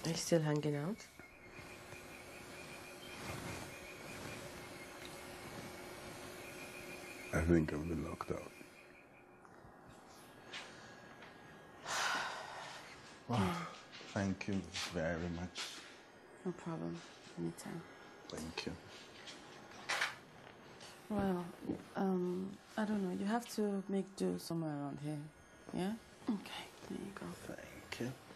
Are you still hanging out? I think I've been locked out. Wow. Thank you very much. No problem. Anytime. Thank you. Well, I don't know. You have to make do somewhere around here. Yeah? Okay, there you go. Thank you.